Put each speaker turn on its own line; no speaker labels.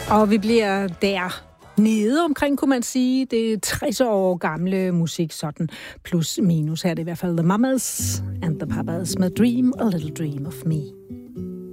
Og vi bliver der nede omkring, kunne man sige. Det er 60 år gamle musik, sådan plus minus. Her er det i hvert fald The Mamas and the Papas med Dream, a Little Dream of Me.